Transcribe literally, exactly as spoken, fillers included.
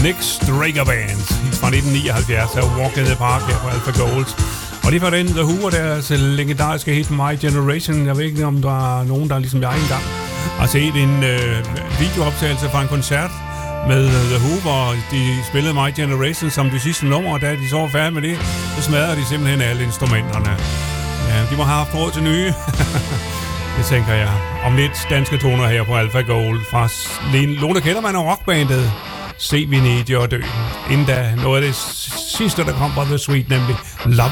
Nick Straker Band fra nitten nioghalvfjerds af Walk in the Park her på Alpha Gold. Og det var den The Who og deres legendariske hit My Generation. Jeg ved ikke, om der er nogen, der ligesom jeg engang har set en øh, videooptagelse fra en koncert med The Who, hvor de spillede My Generation som det sidste nummer, og da de så var færdige med det, så smadrede de simpelthen alle instrumenterne. Ja, de må have haft råd til nye. Det tænker jeg. Om lidt danske toner her på Alpha Gold fra Lone Kellermann og rockbandet Se Vi Need Your Dø. Inden da noget af det sidste, der kom fra The Sweet, nemlig Love